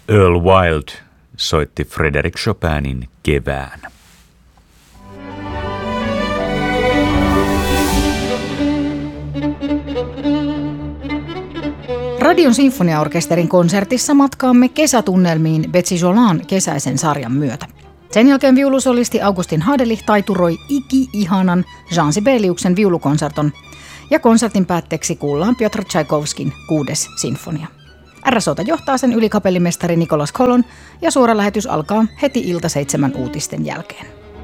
Earl Wild soitti Frédéric Chopinin Kevään. Radion sinfoniaorkesterin konsertissa matkaamme kesätunnelmiin Betsy Jolan kesäisen sarjan myötä. Sen jälkeen viulusolisti Augustin Hadelich taituroi iki-ihanan Jean Sibeliuksen viulukonserton ja konsertin päätteeksi kuullaan Piotr Tchaikovskin 6. sinfonia. RSO:ta johtaa sen ylikapellimestari Nicolas Colon ja suora lähetys alkaa heti ilta 7 uutisten jälkeen.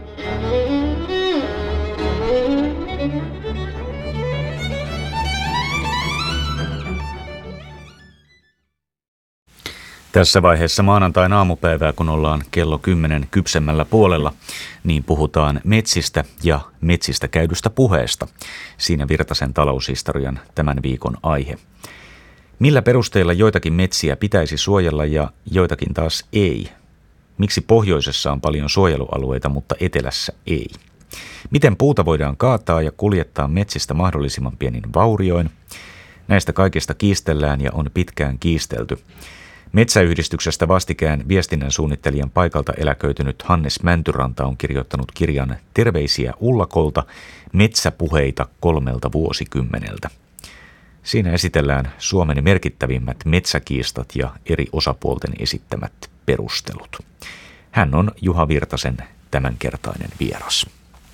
Tässä vaiheessa maanantain aamupäivää, kun ollaan kello 10 kypsemmällä puolella, niin puhutaan metsistä ja metsistä käydystä puheesta. Siinä Virtasen taloushistorian tämän viikon aihe. Millä perusteilla joitakin metsiä pitäisi suojella ja joitakin taas ei? Miksi pohjoisessa on paljon suojelualueita, mutta etelässä ei? Miten puuta voidaan kaataa ja kuljettaa metsistä mahdollisimman pienin vaurioin? Näistä kaikista kiistellään ja on pitkään kiistelty. Metsäyhdistyksestä vastikään viestinnän suunnittelijan paikalta eläköitynyt Hannes Mäntyranta on kirjoittanut kirjan Terveisiä Ullakolta, metsäpuheita 3 vuosikymmeneltä. Siinä esitellään Suomen merkittävimmät metsäkiistat ja eri osapuolten esittämät perustelut. Hän on Juha Virtasen tämänkertainen vieras.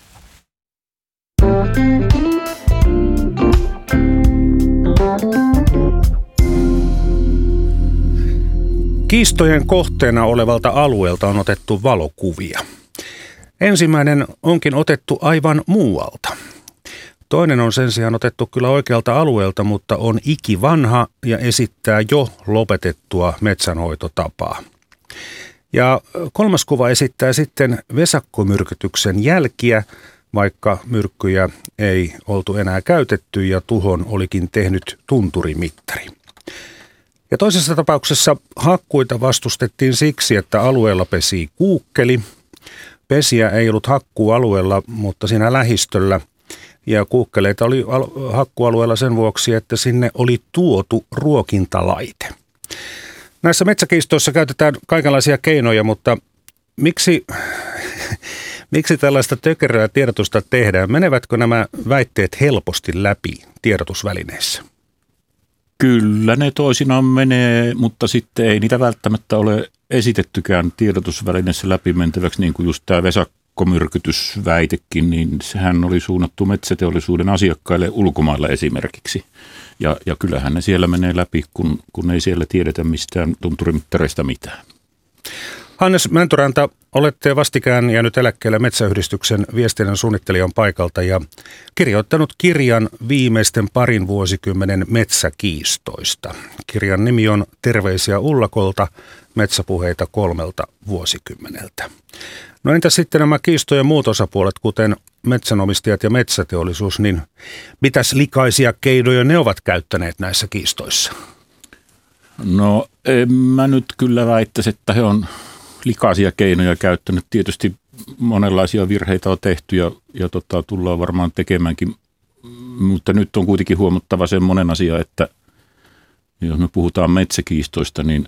Kiistojen kohteena olevalta alueelta on otettu valokuvia. Ensimmäinen onkin otettu aivan muualta. Toinen on sen sijaan otettu kyllä oikealta alueelta, mutta on ikivanha ja esittää jo lopetettua metsänhoitotapaa. Ja kolmas kuva esittää sitten vesakkomyrkytyksen jälkiä, vaikka myrkkyjä ei oltu enää käytetty ja tuhon olikin tehnyt tunturimittari. Ja toisessa tapauksessa hakkuita vastustettiin siksi, että alueella pesi kuukkeli. Pesiä ei ollut hakkuualueella, mutta siinä lähistöllä. Ja kuukkeleita oli hakkualueella sen vuoksi, että sinne oli tuotu ruokintalaite. Näissä metsäkiistoissa käytetään kaikenlaisia keinoja, mutta miksi tällaista tökeröä tiedotusta tehdään? Menevätkö nämä väitteet helposti läpi tiedotusvälineissä? Kyllä ne toisinaan menee, mutta sitten ei niitä välttämättä ole esitettykään tiedotusvälineessä läpimentäväksi, niin kuin just tämä vesakkomyrkytysväitekin, niin sehän oli suunnattu metsäteollisuuden asiakkaille ulkomailla esimerkiksi. Ja kyllähän ne siellä menee läpi, kun ei siellä tiedetä mistään tunturimittareista mitään. Hannes Mäntyranta, olette vastikään jäänyt eläkkeelle Metsäyhdistyksen viestinnän suunnittelijan paikalta ja kirjoittanut kirjan viimeisten parin vuosikymmenen metsäkiistoista. Kirjan nimi on Terveisiä Ullakolta, metsäpuheita 3 vuosikymmeneltä. No entä sitten nämä kiistojen muut osapuolet, kuten metsänomistajat ja metsäteollisuus, niin mitäs likaisia keinoja ne ovat käyttäneet näissä kiistoissa? No en mä nyt kyllä väittäisi, että he on likaisia keinoja käyttänyt. Tietysti monenlaisia virheitä on tehty ja tullaan varmaan tekemäänkin, mutta nyt on kuitenkin huomattava semmoinen asia, että jos me puhutaan metsäkiistoista, niin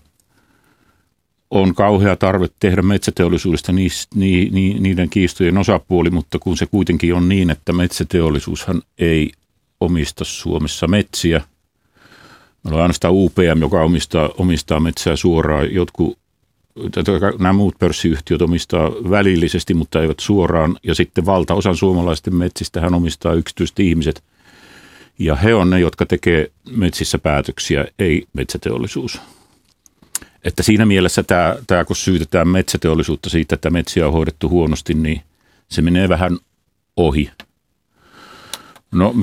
on kauhea tarve tehdä metsäteollisuudesta niiden kiistojen osapuoli, mutta kun se kuitenkin on niin, että metsäteollisuushan ei omista Suomessa metsiä. Meillä on ainoastaan UPM, joka omistaa metsää suoraan. Nämä muut pörssiyhtiöt omistaa välillisesti, mutta eivät suoraan. Ja sitten valtaosan suomalaisten metsistä hän omistaa yksityiset ihmiset. Ja he on ne, jotka tekee metsissä päätöksiä, ei metsäteollisuus. Että siinä mielessä tämä kun syytetään metsäteollisuutta siitä, että metsiä on hoidettu huonosti, niin se menee vähän ohi. No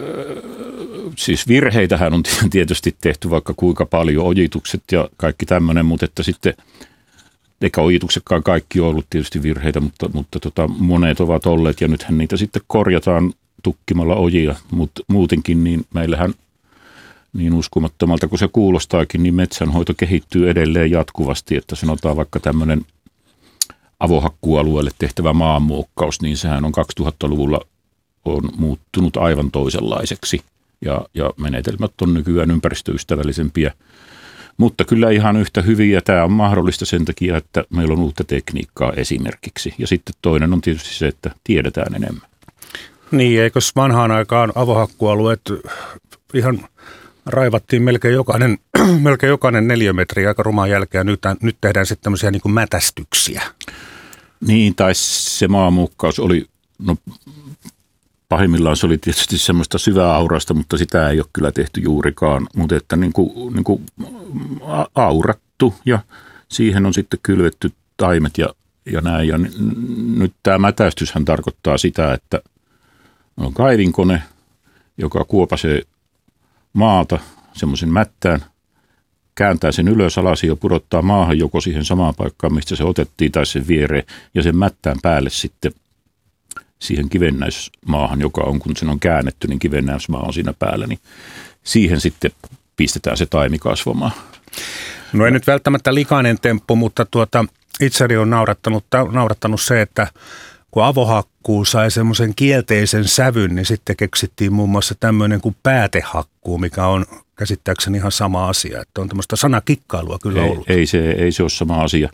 siis virheitähän on tietysti tehty vaikka kuinka paljon, ojitukset ja kaikki tämmöinen, mutta että sitten, eikä ojituksetkaan kaikki on ollut tietysti virheitä, mutta monet ovat olleet ja nythän niitä sitten korjataan tukkimalla ojia, mutta muutenkin niin meillähän niin uskomattomalta kuin se kuulostaakin, niin metsänhoito kehittyy edelleen jatkuvasti, että sanotaan vaikka tämmöinen avohakkuualueelle tehtävä maanmuokkaus, niin sehän on 2000-luvulla on muuttunut aivan toisenlaiseksi ja menetelmät on nykyään ympäristöystävällisempiä. Mutta kyllä ihan yhtä hyviä. Tämä on mahdollista sen takia, että meillä on uutta tekniikkaa esimerkiksi. Ja sitten toinen on tietysti se, että tiedetään enemmän. Niin, eikös vanhaan aikaan avohakkualueet ihan raivattiin melkein jokainen 4 metriä aika rumaan jälkeen. Nyt tehdään sitten tämmöisiä niin kuin mätästyksiä. Niin, tai se maamuokkaus oli, no pahimmillaan se oli tietysti semmoista syvää aurasta, mutta sitä ei ole kyllä tehty juurikaan. Mutta että niin kuin aurattu ja siihen on sitten kylvetty taimet ja näin. Ja nyt tämä mätästyshän tarkoittaa sitä, että on kaivinkone, joka kuopasee maata semmoisen mättään, kääntää sen ylös alas ja pudottaa maahan joko siihen samaan paikkaan, mistä se otettiin, tai sen viereen, ja sen mättään päälle sitten siihen kivennäismaahan, joka on, kun sen on käännetty, niin kivennäismaa on siinä päällä, niin siihen sitten pistetään se taimi kasvamaan. No ei nyt välttämättä likainen temppu, mutta itseni on naurattanut se, että kun avohakkuu sai semmoisen kielteisen sävyn, niin sitten keksittiin muun muassa tämmöinen kuin päätehakkuu, mikä on käsittääkseni ihan sama asia. Että on tämmöistä sanakikkailua kyllä ollut. Ei se ole sama asia.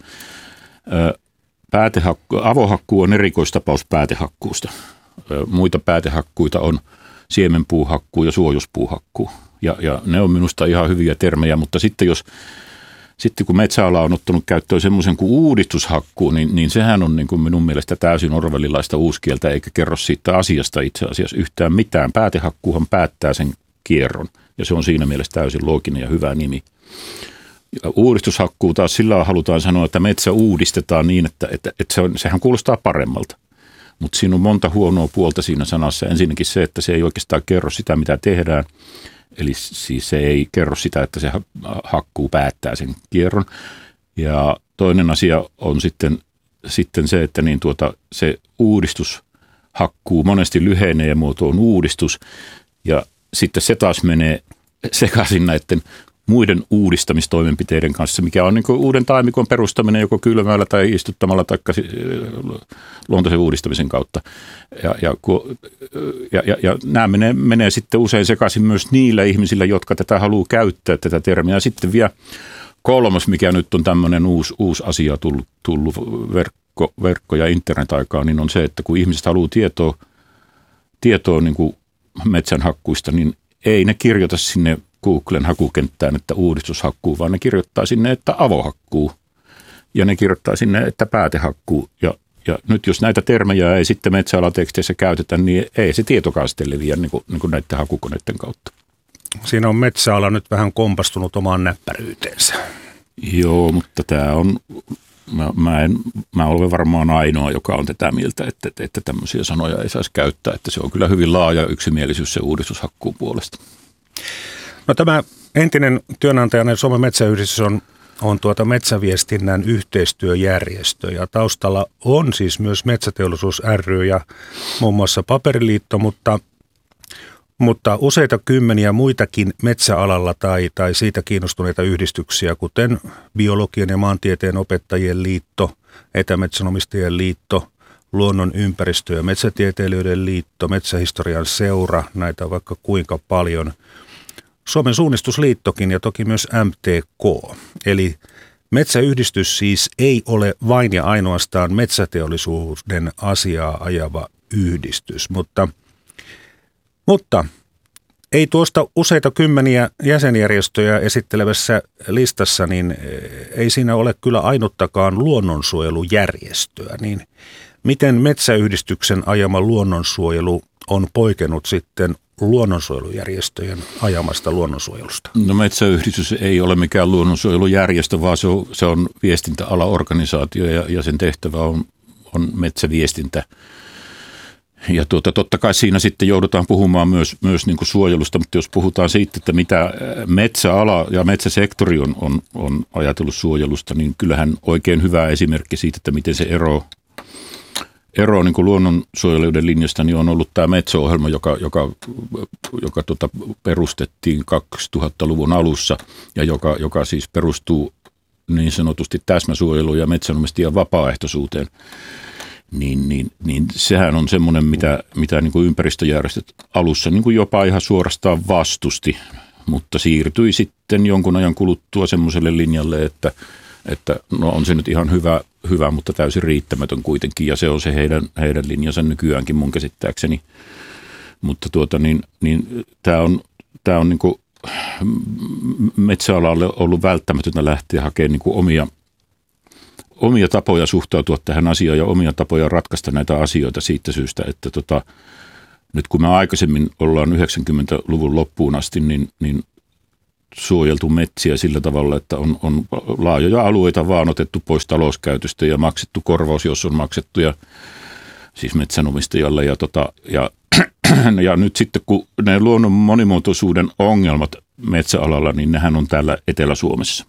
Avohakkuu on erikoistapaus päätehakkuusta. Muita päätehakkuita on siemenpuuhakkuu ja suojuspuuhakkuu. Ja ne on minusta ihan hyviä termejä, mutta sitten kun metsäala on ottanut käyttöön semmoisen kuin uudistushakkuu, niin sehän on niin kuin minun mielestä täysin orwellilaista uuskieltä, eikä kerro siitä asiasta itse asiassa yhtään mitään. Päätehakkuuhan päättää sen kierron, ja se on siinä mielessä täysin looginen ja hyvä nimi. Ja uudistushakkuu taas sillä halutaan sanoa, että metsä uudistetaan niin, että sehän kuulostaa paremmalta. Mutta siinä on monta huonoa puolta siinä sanassa. Ensinnäkin se, että se ei oikeastaan kerro sitä, mitä tehdään. Eli siis se ei kerro sitä, että se hakkuu päättää sen kierron. Ja toinen asia on sitten se, että se uudistushakkuu monesti lyhenee ja muoto on uudistus. Ja sitten se taas menee sekaisin näiden muiden uudistamistoimenpiteiden kanssa, mikä on niin kuin uuden taimikon perustaminen joko kylmällä tai istuttamalla tai luontaisen uudistamisen kautta. Ja nämä menee sitten usein sekaisin myös niillä ihmisillä, jotka tätä haluaa käyttää, tätä termiä. Ja sitten vielä kolmas, mikä nyt on tämmöinen uusi asia tullut verkko- ja internet-aikaan, niin on se, että kun ihmiset haluaa tietoa niin kuin metsänhakkuista, niin ei ne kirjoita sinne Googlen hakukenttään, että uudistushakkuu, vaan ne kirjoittaa sinne, että avohakkuu. Ja ne kirjoittaa sinne, että päätehakkuu. Ja nyt jos näitä termejä ei sitten metsäalateksteissä käytetä, niin ei se tietokaan sitten leviä niin kuin näiden hakukoneiden kautta. Siinä on metsäala nyt vähän kompastunut omaan näppäryyteensä. Joo, mutta tämä on, mä olen varmaan ainoa, joka on tätä mieltä, että tämmöisiä sanoja ei saisi käyttää. Että se on kyllä hyvin laaja yksimielisyys se uudistushakkuun puolesta. No tämä entinen työnantajana Suomen metsäyhdistys on metsäviestinnän yhteistyöjärjestö ja taustalla on siis myös Metsäteollisuus ry ja muun muassa Paperiliitto, mutta useita kymmeniä muitakin metsäalalla tai siitä kiinnostuneita yhdistyksiä, kuten Biologian ja maantieteen opettajien liitto, Etämetsänomistajien liitto, Luonnon ympäristö- ja metsätieteilijöiden liitto, Metsähistorian seura, näitä on vaikka kuinka paljon. Suomen suunnistusliittokin ja toki myös MTK. Eli metsäyhdistys siis ei ole vain ja ainoastaan metsäteollisuuden asiaa ajava yhdistys, mutta ei tuosta useita kymmeniä jäsenjärjestöjä esittelevässä listassa, niin ei siinä ole kyllä ainuttakaan luonnonsuojelujärjestöä. Niin miten metsäyhdistyksen ajama luonnonsuojelu on poikennut sitten luonnonsuojelujärjestöjen ajamasta luonnonsuojelusta? No metsäyhdistys ei ole mikään luonnonsuojelujärjestö, vaan se on viestintäalaorganisaatio ja sen tehtävä on metsäviestintä. Ja totta kai siinä sitten joudutaan puhumaan myös niin kuin suojelusta, mutta jos puhutaan siitä, että mitä metsäala ja metsäsektori on ajatellut suojelusta, niin kyllähän oikein hyvä esimerkki siitä, että miten se ero niin kuin luonnonsuojelijoiden linjasta niin on ollut tämä Metso-ohjelma, joka perustettiin 2000-luvun alussa ja joka siis perustuu niin sanotusti täsmäsuojeluun ja metsänomistajan vapaaehtoisuuteen. Niin sehän on semmoinen, mitä niin kuin ympäristöjärjestöt alussa niin kuin jopa ihan suorastaan vastusti. mutta siirtyi sitten jonkun ajan kuluttua semmoiselle linjalle, että no on se nyt ihan hyvä, mutta täysin riittämätön kuitenkin, ja se on se heidän linjansa nykyäänkin mun käsittääkseni. Mutta tämä on niin kuin metsäalalle ollut välttämätöntä lähteä hakemaan niin kuin omia tapoja suhtautua tähän asiaan ja omia tapoja ratkaista näitä asioita siitä syystä, että nyt kun me aikaisemmin ollaan 90-luvun loppuun asti, niin suojeltu metsiä sillä tavalla, että on laajoja alueita vaan otettu pois talouskäytöstä ja maksettu korvaus, jos on maksettu, ja siis metsänomistajalle. Ja nyt sitten, kun ne luonnon monimuotoisuuden ongelmat metsäalalla, niin nehän on täällä Etelä-Suomessa.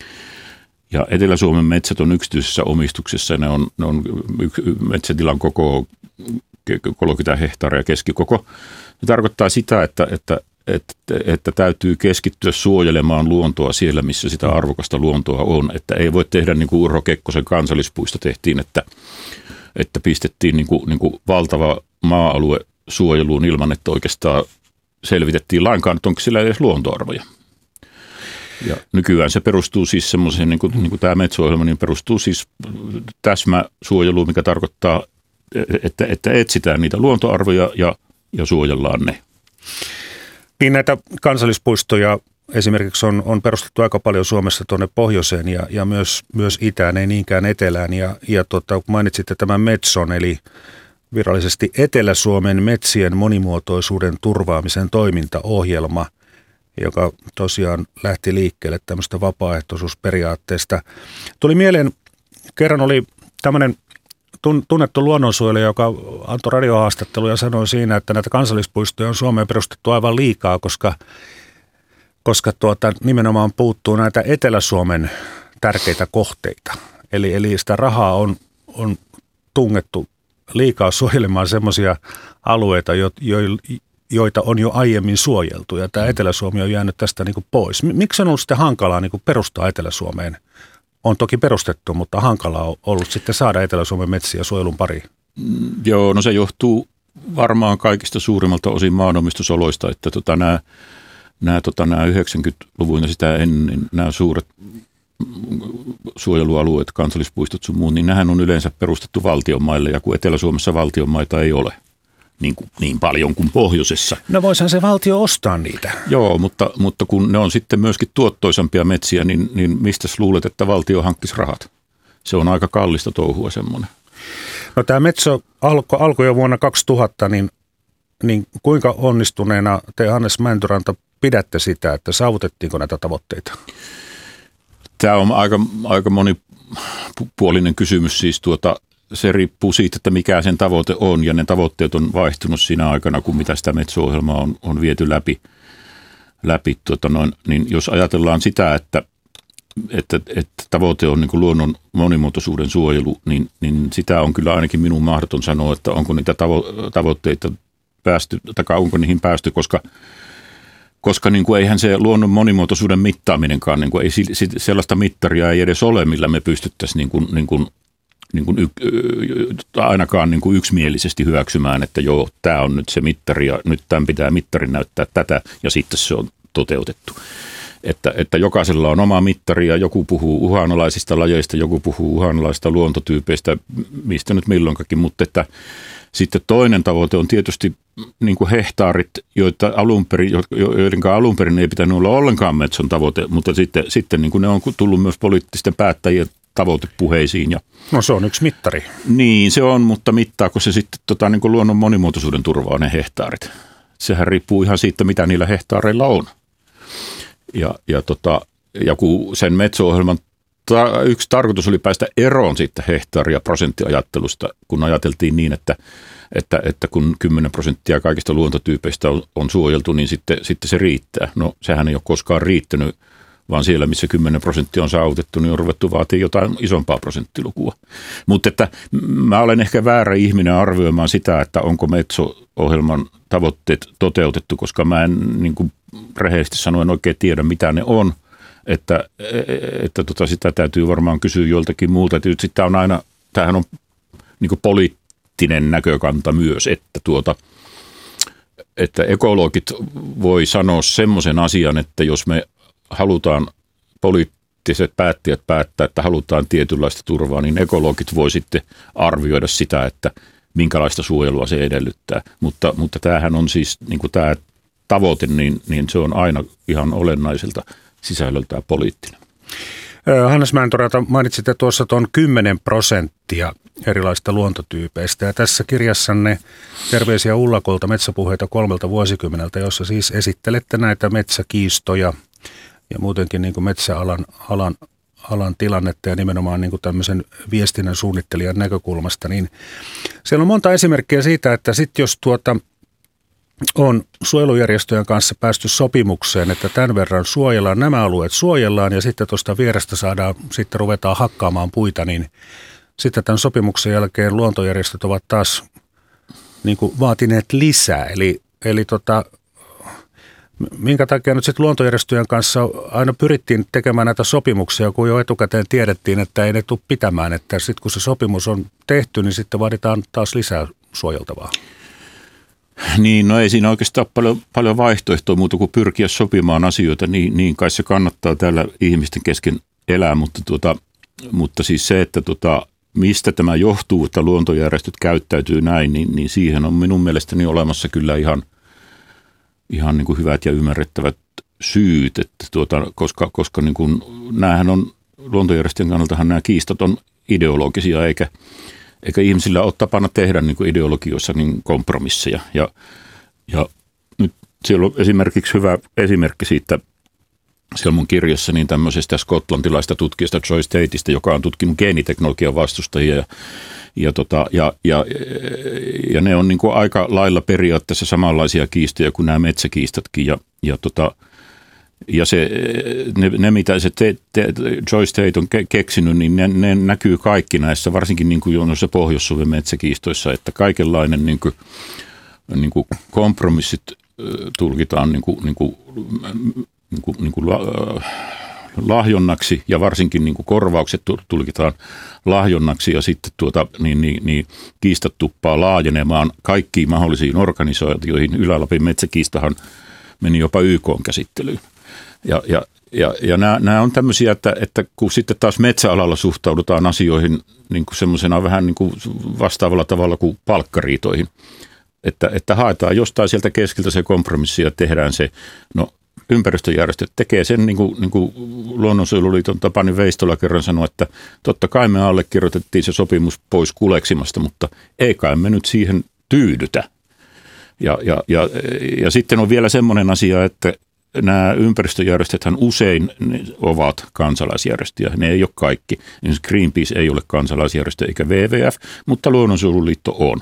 Ja Etelä-Suomen metsät on yksityisessä omistuksessa, ne on metsätilan koko 30 hehtaaria keskikoko. Se tarkoittaa sitä, että täytyy keskittyä suojelemaan luontoa siellä, missä sitä arvokasta luontoa on. Että ei voi tehdä niin kuin Urho Kekkosen kansallispuisto tehtiin, että pistettiin niin kuin valtava maa-alue suojeluun ilman, että oikeastaan selvitettiin lainkaan, että onko sillä edes luontoarvoja. Ja nykyään se perustuu siis semmoiseen, niin kuin tämä Metso-ohjelma, niin perustuu siis täsmäsuojeluun, mikä tarkoittaa, että etsitään niitä luontoarvoja ja suojellaan ne. Niin näitä kansallispuistoja esimerkiksi on perustettu aika paljon Suomessa tuonne pohjoiseen ja myös itään, ei niinkään etelään. Ja kun mainitsitte tämän Metson, eli virallisesti Etelä-Suomen metsien monimuotoisuuden turvaamisen toimintaohjelma, joka tosiaan lähti liikkeelle tämmöistä vapaaehtoisuusperiaatteesta. Tuli mieleen, kerran oli tämmöinen tunnettu luonnonsuojelija, joka antoi radiohaastatteluja ja sanoi siinä, että näitä kansallispuistoja on Suomeen perustettu aivan liikaa, koska nimenomaan puuttuu näitä Etelä-Suomen tärkeitä kohteita. Eli sitä rahaa on tungettu liikaa suojelemaan semmoisia alueita, joita on jo aiemmin suojeltu, ja tämä Etelä-Suomi on jäänyt tästä niin kuin pois. Miksi on ollut sitten hankalaa niin kuin perustaa Etelä-Suomeen? On toki perustettu, mutta hankalaa on ollut sitten saada Etelä-Suomen metsiä suojelun pariin. Joo, no se johtuu varmaan kaikista suurimmalta osin maanomistusoloista, että nämä 90-luvun ja sitä ennen nämä suuret suojelualueet, kansallispuistot sun muut, niin nämähän on yleensä perustettu valtionmaille, ja kun Etelä-Suomessa valtionmaita ei ole niin paljon kuin pohjoisessa. No voisihan se valtio ostaa niitä. Joo, mutta kun ne on sitten myöskin tuottoisampia metsiä, niin mistäs luulet, että valtio hankkisi rahat? Se on aika kallista touhua semmoinen. No tämä Metso alkoi jo vuonna 2000, niin kuinka onnistuneena te, Hannes Mäntyranta, pidätte sitä, että saavutettiinko näitä tavoitteita? Tämä on aika monipuolinen kysymys. Siis se riippuu siitä, että mikä sen tavoite on, ja ne tavoitteet on vaihtunut siinä aikana, kun mitä sitä Metso-ohjelmaa on viety läpi. Niin jos ajatellaan sitä, että tavoite on niin kuin luonnon monimuotoisuuden suojelu, niin sitä on kyllä ainakin minun mahdoton sanoa, että onko niitä tavoitteita päästy, tai onko niihin päästy, koska niin kuin eihän se luonnon monimuotoisuuden mittaaminenkaan, niin kuin ei sellaista mittaria ei edes ole, millä me pystyttäisiin ainakaan niin kuin yksimielisesti hyväksymään, että joo, tämä on nyt se mittari ja nyt tämän pitää mittarin näyttää tätä ja sitten se on toteutettu. Että jokaisella on oma mittari ja joku puhuu uhanalaisista lajeista, joku puhuu uhanalaisista luontotyypeistä, mistä nyt milloinkakin, mutta että sitten toinen tavoite on tietysti niin kuin hehtaarit, joiden alun perin ei pitänyt olla ollenkaan Metson tavoite, mutta sitten niin kuin ne on tullut myös poliittisten päättäjien tavoitepuheisiin. No se on yksi mittari. Niin se on, mutta mittaako se sitten niin kuin luonnon monimuotoisuuden turvaa ne hehtaarit? Sehän riippuu ihan siitä, mitä niillä hehtaareilla on. Ja kun sen Metso-ohjelman yksi tarkoitus oli päästä eroon siitä hehtaari- ja prosenttiajattelusta, kun ajateltiin niin, että kun 10% kaikista luontotyypeistä on suojeltu, niin sitten se riittää. No sehän ei ole koskaan riittänyt, vaan siellä, missä 10% on saavutettu, niin on ruvettu vaatii jotain isompaa prosenttilukua. Mutta että mä olen ehkä väärä ihminen arvioimaan sitä, että onko Metso-ohjelman tavoitteet toteutettu, koska mä en niin kuin rehellisesti sanoen oikein tiedä, mitä ne on. Että sitä täytyy varmaan kysyä joltakin muulta. Että sitten on aina, tämähän on niin kuin poliittinen näkökanta myös, että ekologit voi sanoa semmoisen asian, että jos me halutaan poliittiset päättäjät päättää, että halutaan tietynlaista turvaa, niin ekologit voi sitten arvioida sitä, että minkälaista suojelua se edellyttää. Mutta tämähän on siis niin kuin tämä tavoite, niin se on aina ihan olennaiselta sisällöltään poliittinen. Hannes Mäntyranta, mainitsitte tuossa tuon 10% erilaisista luontotyypeistä. Ja tässä kirjassanne terveisiä Ullakolta metsäpuheita 3 vuosikymmeneltä, jossa siis esittelette näitä metsäkiistoja ja muutenkin niin kuin metsäalan tilannetta ja nimenomaan niin kuin tämmöisen viestinnän suunnittelijan näkökulmasta. Niin siellä on monta esimerkkiä siitä, että sitten jos on suojelujärjestöjen kanssa päästy sopimukseen, että tämän verran suojellaan, nämä alueet suojellaan ja sitten tuosta vierestä sitten ruvetaan hakkaamaan puita, niin sitten tämän sopimuksen jälkeen luontojärjestöt ovat taas niin kuin vaatineet lisää. Eli minkä takia nyt sitten luontojärjestöjen kanssa aina pyrittiin tekemään näitä sopimuksia, kun jo etukäteen tiedettiin, että ei ne tule pitämään, että sitten kun se sopimus on tehty, niin sitten vaaditaan taas lisää suojeltavaa. Niin, no ei siinä oikeastaan paljon vaihtoehtoa muuta kuin pyrkiä sopimaan asioita, niin kai se kannattaa täällä ihmisten kesken elää, mutta siis se, että mistä tämä johtuu, että luontojärjestöt käyttäytyy näin, niin siihen on minun mielestäni olemassa kyllä ihan niin kuin hyvät ja ymmärrettävät syyt, että koska niin kuin, näähän on luontojärjestöjen kannaltahan nämä kiistat on ideologisia, eikä ihmisillä ole tapana tehdä niin kuin ideologioissa niin kompromisseja. Ja nyt siellä on esimerkiksi hyvä esimerkki siitä, siellä mun kirjassa niin tämmöisestä skotlantilaista tutkijasta Joyce Tateista, joka on tutkinut geeniteknologian vastustajia ja ne on niin kuin aika lailla periaatteessa samanlaisia kiistoja kuin nämä metsäkiistatkin ja ne mitä se Joyce Tate on keksinyt, niin ne näkyy kaikki näissä, varsinkin niin kuin noissa Pohjois-Suomen metsäkiistoissa, että kaikenlainen niin kuin kompromissit tulkitaan lahjonnaksi ja varsinkin niin kuin korvaukset tulkitaan lahjonnaksi ja sitten kiistat tuppaa laajenemaan kaikkiin mahdollisiin organisaatioihin. Ylä-Lapin metsäkiistahan meni jopa YK-käsittelyyn. Ja nämä on tämmöisiä, että kun sitten taas metsäalalla suhtaudutaan asioihin niin kuin semmoisena vähän niin kuin vastaavalla tavalla kuin palkkariitoihin, että haetaan jostain sieltä keskeltä se kompromissi ja tehdään se. No ympäristöjärjestöt tekee sen, niin kuin Luonnonsuojeluliiton Tapani Veistola kerran sanoi, että totta kai me allekirjoitettiin se sopimus pois kuleksimasta, mutta ei kai me nyt siihen tyydytä. Ja sitten on vielä semmoinen asia, että nämä ympäristöjärjestöthän usein ovat kansalaisjärjestöjä. Ne ei ole kaikki. Esimerkiksi Greenpeace ei ole kansalaisjärjestö eikä WWF, mutta Luonnonsuojeluliitto on.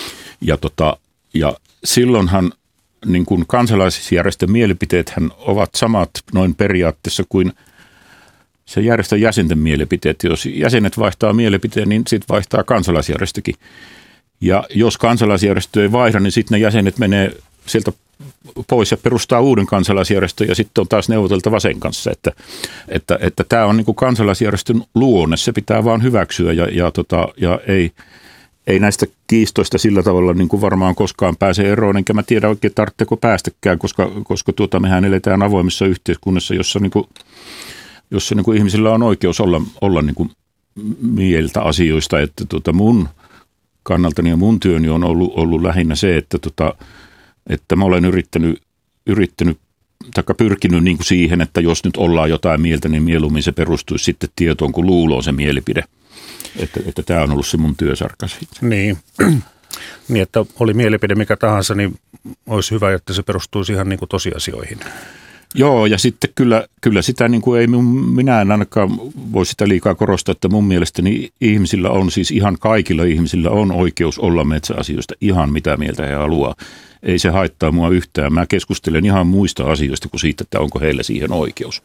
Ja silloinhan niin kuin kansalaisjärjestön mielipiteethän ovat samat noin periaatteessa kuin se järjestön jäsenten mielipiteet. Jos jäsenet vaihtaa mielipiteen, niin sitten vaihtaa kansalaisjärjestökin. Ja jos kansalaisjärjestö ei vaihda, niin sitten ne jäsenet menee sieltä pois ja perustaa uuden kansalaisjärjestön ja sitten on taas neuvoteltava sen kanssa. Että tämä on niin kuin kansalaisjärjestön luonne, se pitää vaan hyväksyä ja ei näistä kiistoista sillä tavalla niin kuin varmaan koskaan pääse eroon, enkä mä tiedä oikein tarvitseeko päästäkään, koska mehän eletään avoimessa yhteiskunnassa, jossa niin kuin ihmisillä on oikeus olla niin kuin mieltä asioista, että mun kannaltani ja mun työni on ollut lähinnä se, että mä olen yrittänyt tai pyrkinyt niin kuin siihen, että jos nyt ollaan jotain mieltä, niin mieluummin se perustuisi sitten tietoon, kun luuloon se mielipide. Että tämä on ollut se mun työsarka siitä. Niin, että oli mielipide mikä tahansa, niin olisi hyvä, että se perustuisi ihan niin kuin tosiasioihin. Joo, ja sitten kyllä sitä niin kuin minä en ainakaan voi sitä liikaa korostaa, että mun mielestäni ihmisillä on siis ihan kaikilla ihmisillä on oikeus olla metsäasioista ihan mitä mieltä he haluaa. Ei se haittaa mua yhtään. Mä keskustelen ihan muista asioista kuin siitä, että onko heillä siihen oikeus.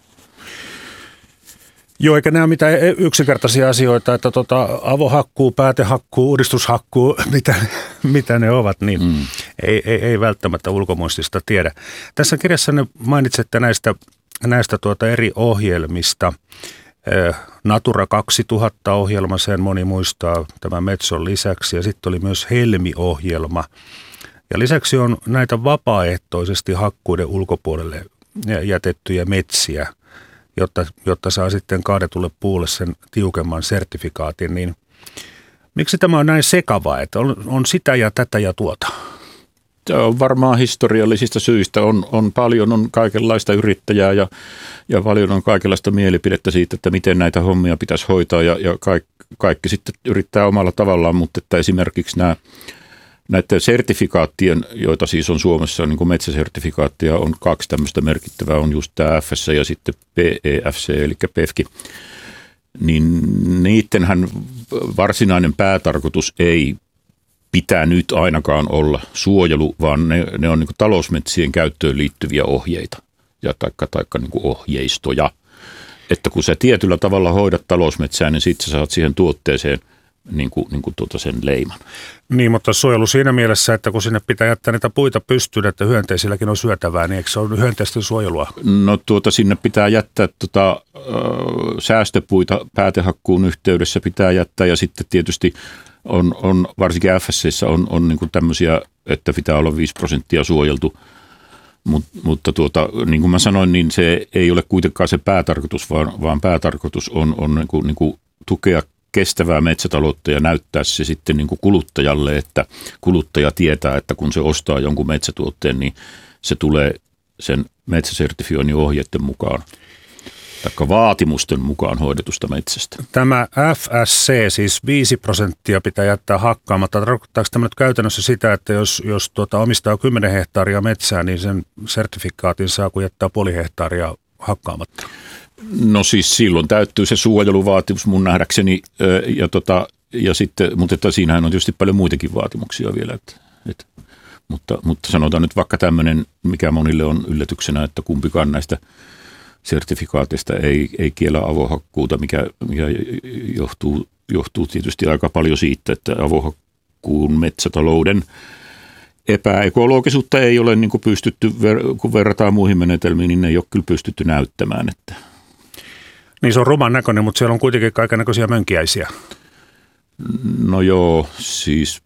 Joo, eikä nämä mitään yksinkertaisia asioita, että avohakkuu, päätehakkuu, uudistushakkuu, mitä ne ovat, niin ei välttämättä ulkomuistista tiedä. Tässä kirjassa mainitsette näistä eri ohjelmista. Natura 2000-ohjelma, sen moni muistaa tämän Metson lisäksi, ja sitten oli myös Helmi-ohjelma. Ja lisäksi on näitä vapaaehtoisesti hakkuiden ulkopuolelle jätettyjä metsiä, jotta saa sitten kaadetulle puulle sen tiukemman sertifikaatin. Niin miksi tämä on näin sekavaa, että on sitä ja tätä ja tuota? Tämä on varmaan historiallisista syistä. On paljon on kaikenlaista yrittäjää ja paljon on kaikenlaista mielipidettä siitä, että miten näitä hommia pitäisi hoitaa ja kaikki sitten yrittää omalla tavallaan, mutta että esimerkiksi näiden sertifikaattien, joita siis on Suomessa, niin kuin metsäsertifikaattia, on 2 tämmöistä merkittävää, on just tämä FSC ja sitten PEFC, eli PEFC, niin niittenhän varsinainen päätarkoitus ei pitää nyt ainakaan olla suojelu, vaan ne on niin kuin talousmetsien käyttöön liittyviä ohjeita ja taikka niin kuin ohjeistoja. Että kun sä tietyllä tavalla hoidat talousmetsää, niin sitten sä saat siihen tuotteeseen sen leiman. Niin, mutta suojelu siinä mielessä, että kun sinne pitää jättää niitä puita pystyyn, että hyönteisilläkin on syötävää, niin eikö se ole hyönteisten suojelua? No sinne pitää jättää säästöpuita päätehakkuun yhteydessä pitää jättää ja sitten tietysti on varsinkin FSC:ssä on niin kuin tämmöisiä, että pitää olla 5% suojeltu, mutta niin kuin mä sanoin, niin se ei ole kuitenkaan se päätarkoitus, vaan päätarkoitus on niin kuin tukea kestävää metsätaloutta ja näyttää se sitten niin kuin kuluttajalle, että kuluttaja tietää, että kun se ostaa jonkun metsätuotteen, niin se tulee sen metsäsertifioinnin ohjeiden mukaan, taikka vaatimusten mukaan hoidetusta metsästä. Tämä FSC, siis 5% pitää jättää hakkaamatta. Tarkoittaako tämä nyt käytännössä sitä, että jos omistaa 10 hehtaaria metsää, niin sen sertifikaatin saa, kun jättää 0,5 hehtaaria hakkaamatta? No siis silloin täyttyy se suojeluvaatimus mun nähdäkseni, ja sitten, mutta siinähän on tietysti paljon muitakin vaatimuksia vielä. Mutta sanotaan nyt vaikka tämmöinen, mikä monille on yllätyksenä, että kumpikaan näistä sertifikaateista ei kiellä avohakkuuta, mikä johtuu tietysti aika paljon siitä, että avohakkuun metsätalouden epäekologisuutta ei ole niin kuin pystytty, kun verrataan muihin menetelmiin, niin ne ei ole kyllä pystytty näyttämään. Että. Niin se on ruman näköinen, mutta siellä on kuitenkin kaikennäköisiä mönkiäisiä. No joo, siis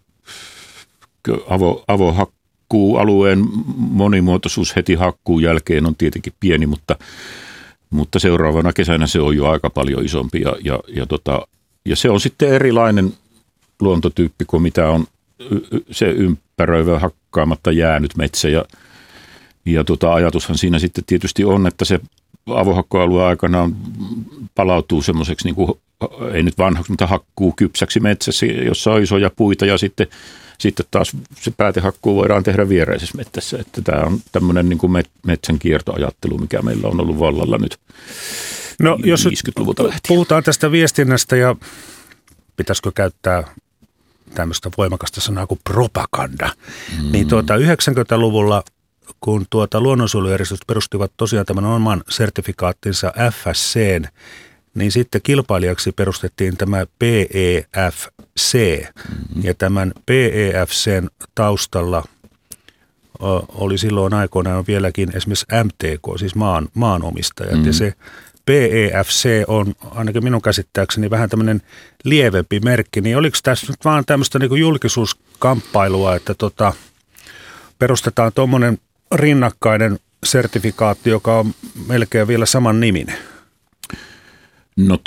avohakkuualueen monimuotoisuus heti hakkuun jälkeen on tietenkin pieni, mutta seuraavana kesänä se on jo aika paljon isompi ja se on sitten erilainen luontotyyppi kuin mitä on se ympäröivä hakkaamatta jäänyt metsä ja ajatushan siinä sitten tietysti on, että se avohakkuualueen aikana palautuu semmoiseksi, niin kuin, ei nyt vanhaksi, mutta hakkuu kypsäksi metsässä, jossa on isoja puita ja sitten taas se päätehakkuu voidaan tehdä viereisessä metsässä. Että tämä on tämmöinen niin kuin metsän kiertoajattelu, mikä meillä on ollut vallalla nyt 50-luvulta lähtien. Puhutaan tästä viestinnästä ja pitäisikö käyttää tämmöistä voimakasta sanaa kuin propaganda. Niin 90-luvulla, kun luonnonsuojelujärjestöt perustivat tosiaan tämän oman sertifikaattinsa FSC:n, niin sitten kilpailijaksi perustettiin tämä PEFC. Ja tämän PEFCn taustalla oli silloin aikoinaan vieläkin esimerkiksi MTK, siis maanomistajat. Ja se PEFC on ainakin minun käsittääkseni vähän tämmöinen lievempi merkki. Niin oliko tässä nyt vaan tämmöistä niin kuin julkisuuskamppailua, että perustetaan tuommoinen rinnakkainen sertifikaatti, joka on melkein vielä saman niminen? No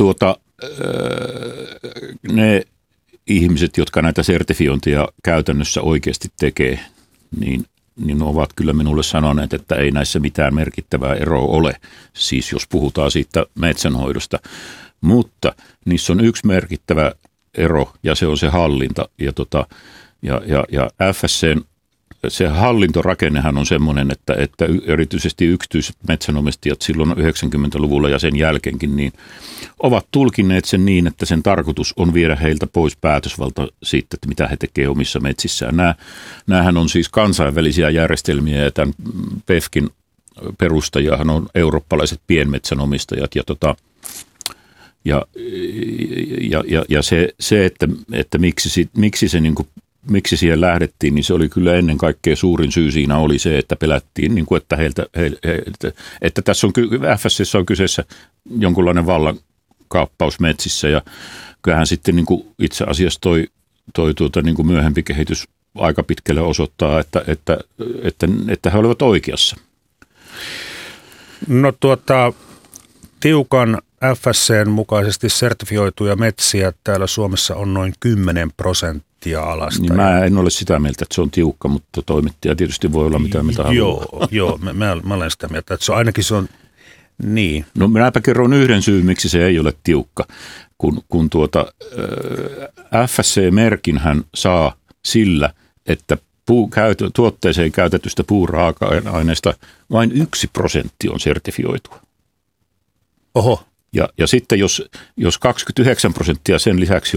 ne ihmiset, jotka näitä sertifiointia käytännössä oikeasti tekee, niin ovat kyllä minulle sanoneet, että ei näissä mitään merkittävää eroa ole, siis jos puhutaan siitä metsänhoidosta. Mutta niissä on yksi merkittävä ero ja se on se hallinta. Ja FSC:n se hallintorakennehan on semmoinen, että erityisesti yksityiset metsänomistajat silloin 90-luvulla ja sen jälkeenkin niin ovat tulkinneet sen niin, että sen tarkoitus on viedä heiltä pois päätösvalta siitä, että mitä he tekevät omissa metsissään. Nämähän on siis kansainvälisiä järjestelmiä ja tämän PEFCin perustajahan on eurooppalaiset pienmetsänomistajat ja se että miksi se niin kuin miksi siihen lähdettiin, niin se oli kyllä ennen kaikkea suurin syy siinä oli se, että pelättiin, niin kuin, että tässä on FSC:ssä on kyseessä jonkunlainen vallankaappaus metsissä ja kyllähän sitten niin kuin itse asiassa toi niin kuin myöhempi kehitys aika pitkälle osoittaa, että he olivat oikeassa. No tiukan FSC:n mukaisesti sertifioituja metsiä täällä Suomessa on noin 10% alasta. Niin mä en ole sitä mieltä, että se on tiukka, mutta toimittaja tietysti voi olla mitä haluaa. Joo, mä olen sitä mieltä, että se on niin. No minäpä kerron yhden syyn, miksi se ei ole tiukka. Kun FSC-merkin hän saa sillä, että tuotteeseen käytetystä puuraaka-aineesta vain 1% on sertifioitua. Oho. Ja sitten jos 29% sen lisäksi